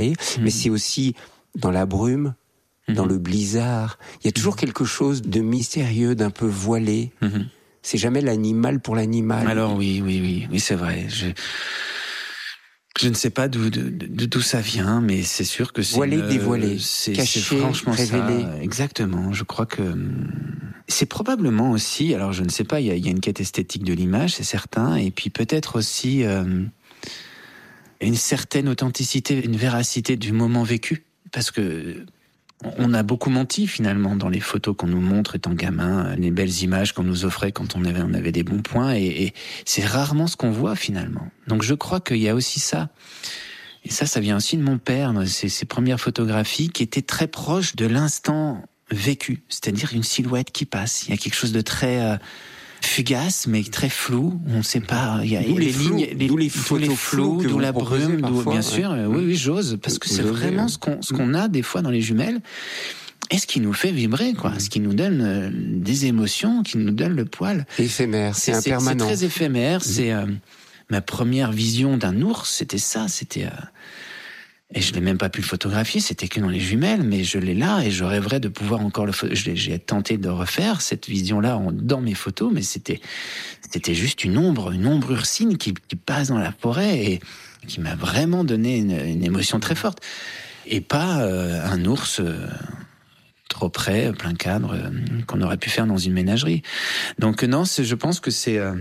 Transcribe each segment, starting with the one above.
parlé, mais c'est aussi dans la brume, dans le blizzard. Il y a toujours quelque chose de mystérieux, d'un peu voilé. C'est jamais l'animal pour l'animal. Alors oui, c'est vrai. Je ne sais pas d'où ça vient, mais c'est sûr que c'est voilé, dévoilé, caché, c'est franchement révélé. Ça. Exactement. Je crois que c'est probablement aussi. Alors je ne sais pas. Il y a une quête esthétique de l'image, c'est certain, et puis peut-être aussi une certaine authenticité, une véracité du moment vécu, parce que on a beaucoup menti finalement dans les photos qu'on nous montre étant gamin, les belles images qu'on nous offrait quand on avait des bons points, et c'est rarement ce qu'on voit finalement. Donc je crois qu'il y a aussi ça. Et ça vient aussi de mon père, ces premières photographies qui étaient très proches de l'instant vécu, c'est-à-dire une silhouette qui passe. Il y a quelque chose de très fugace, mais très flou. On ne sait pas. Il y a les lignes, d'où les flous, d'où la brume, parfois, bien sûr. Oui, j'ose, parce que c'est vraiment ce qu'on a des fois dans les jumelles. Et ce qui nous fait vibrer, quoi. Ce qui nous donne des émotions, qui nous donne le poil. Éphémère, c'est impermanent. C'est très éphémère. C'est ma première vision d'un ours, c'était ça. Et je l'ai même pas pu le photographier, c'était que dans les jumelles, mais je l'ai là et je rêverais de pouvoir encore j'ai tenté de refaire cette vision-là dans mes photos, mais c'était juste une ombre ursine qui passe dans la forêt et qui m'a vraiment donné une émotion très forte. Et pas un ours trop près, plein cadre, qu'on aurait pu faire dans une ménagerie. Donc non, je pense que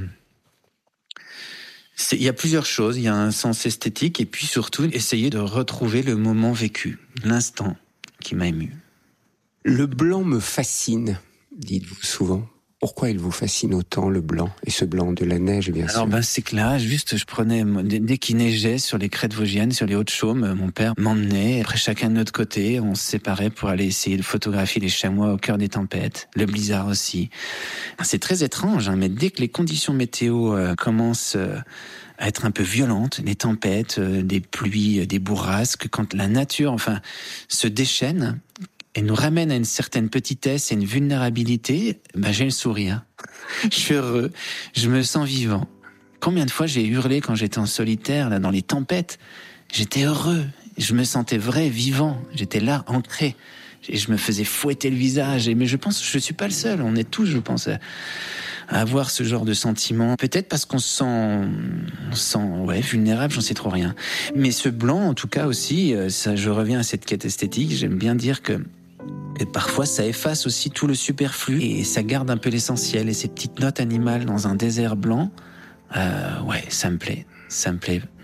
il y a plusieurs choses, il y a un sens esthétique et puis surtout essayer de retrouver le moment vécu, l'instant qui m'a ému. Le blanc me fascine, dites-vous souvent. Pourquoi il vous fascine autant, le blanc? Et ce blanc de la neige, bien sûr. Alors c'est que là, juste, je prenais, dès qu'il neigeait sur les crêtes vosgiennes, sur les Hauts-de-Chaume, mon père m'emmenait, après chacun de notre côté, on se séparait pour aller essayer de photographier les chamois au cœur des tempêtes, le blizzard aussi. C'est très étrange, mais dès que les conditions météo commencent à être un peu violentes, les tempêtes, des pluies, des bourrasques, quand la nature, se déchaîne, et nous ramène à une certaine petitesse et une vulnérabilité, j'ai le sourire. Je suis heureux, je me sens vivant. Combien de fois j'ai hurlé quand j'étais en solitaire, là, dans les tempêtes? J'étais heureux, je me sentais vrai, vivant, j'étais là, ancré. Et je me faisais fouetter le visage. Mais je pense que je suis pas le seul, on est tous, je pense, à avoir ce genre de sentiment. Peut-être parce qu'on se sent vulnérable, j'en sais trop rien. Mais ce blanc, en tout cas aussi, ça, je reviens à cette quête esthétique, j'aime bien dire que parfois ça efface aussi tout le superflu et ça garde un peu l'essentiel. Et ces petites notes animales dans un désert blanc, ça me plaît